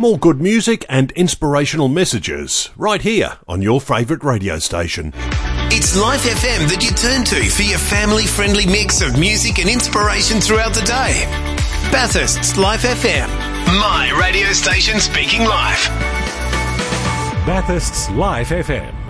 More good music and inspirational messages right here on your favourite radio station. It's Life FM that you turn to for your family-friendly mix of music and inspiration throughout the day. Bathurst's Life FM, my radio station speaking life. Bathurst's Life FM.